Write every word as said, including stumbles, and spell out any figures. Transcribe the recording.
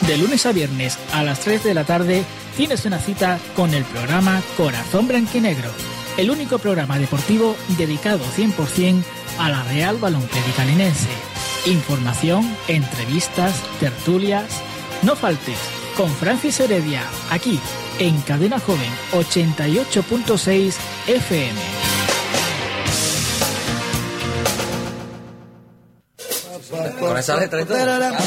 De lunes a viernes a las tres de la tarde tienes una cita con el programa Corazón Blanquinegro, el único programa deportivo dedicado cien por ciento a la Real Balonclérica Linense. Información, entrevistas, tertulias. No faltes con Francis Heredia, aquí en Cadena Joven ochenta y ocho punto seis F M. Con esa letra y todo.